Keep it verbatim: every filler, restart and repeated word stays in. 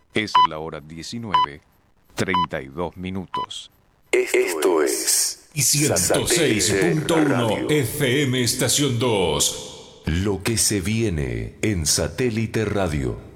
Es la hora diecinueve, treinta y dos minutos. Esto es ciento seis punto uno F M Estación dos. Lo que se viene en Satélite Radio.